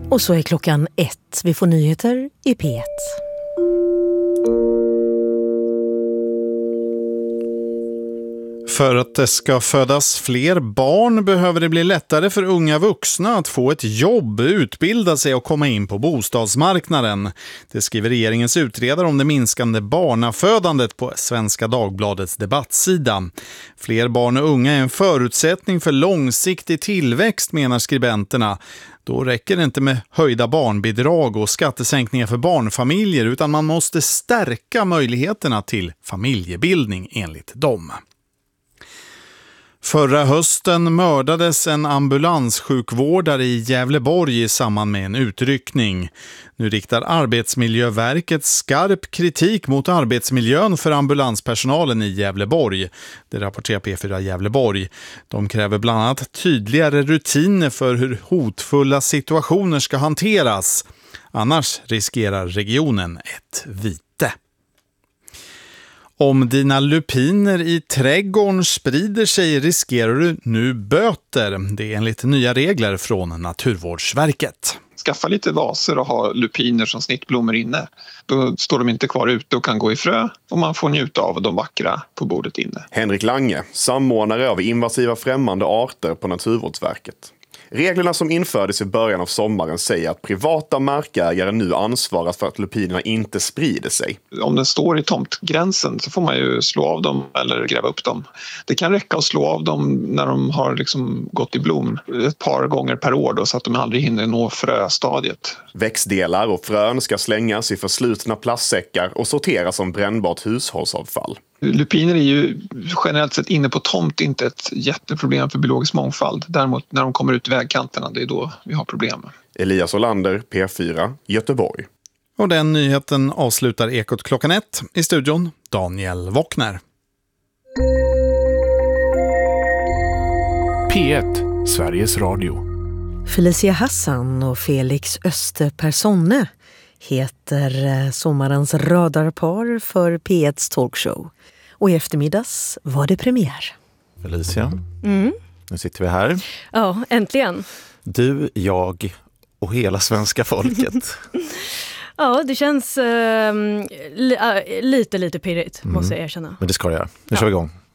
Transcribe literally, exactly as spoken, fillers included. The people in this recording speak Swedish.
Och så är klockan ett. Vi får nyheter i P ett. För att det ska födas fler barn behöver det bli lättare för unga vuxna att få ett jobb, utbilda sig och komma in på bostadsmarknaden. Det skriver regeringens utredare om det minskande barnafödandet på Svenska Dagbladets debattsida. Fler barn och unga är en förutsättning för långsiktig tillväxt, menar skribenterna. Då räcker det inte med höjda barnbidrag och skattesänkningar för barnfamiljer, utan man måste stärka möjligheterna till familjebildning enligt dem. Förra hösten mördades en ambulanssjukvårdare i Gävleborg i samband med en utryckning. Nu riktar Arbetsmiljöverket skarp kritik mot arbetsmiljön för ambulanspersonalen i Gävleborg. Det rapporterar P fyra Gävleborg. De kräver bland annat tydligare rutiner för hur hotfulla situationer ska hanteras. Annars riskerar regionen ett vite. Om dina lupiner i trädgården sprider sig riskerar du nu böter. Det är enligt nya regler från Naturvårdsverket. Skaffa lite vaser och ha lupiner som snittblommor inne. Då står de inte kvar ute och kan gå i frö och man får njuta av de vackra på bordet inne. Henrik Lange, samordnare av invasiva främmande arter på Naturvårdsverket. Reglerna som infördes i början av sommaren säger att privata markägare nu ansvarar för att lupinerna inte sprider sig. Om den står i tomtgränsen så får man ju slå av dem eller gräva upp dem. Det kan räcka att slå av dem när de har liksom gått i blom ett par gånger per år då, så att de aldrig hinner nå fröstadiet. Växtdelar och frön ska slängas i förslutna plastsäckar och sorteras som brännbart hushållsavfall. Lupiner är ju generellt sett inne på tomt inte ett jätteproblem för biologisk mångfald. Däremot när de kommer ut i vägkanterna, det är då vi har problem. Elias Olander, P fyra, Göteborg. Och den nyheten avslutar Ekot klockan ett. I studion Daniel Wockner. P ett, Sveriges Radio. Felicia Hassan och Felix Österpersonne heter sommarens radarpar för P etts talkshow. Och i eftermiddags var det premiär. Felicia, Mm. nu sitter vi här. Ja, äntligen. Du, jag och hela svenska folket. Ja, det känns eh, li- äh, lite, lite pirrigt, Mm. måste jag erkänna. Men det ska jag göra. Nu Ja. kör vi igång.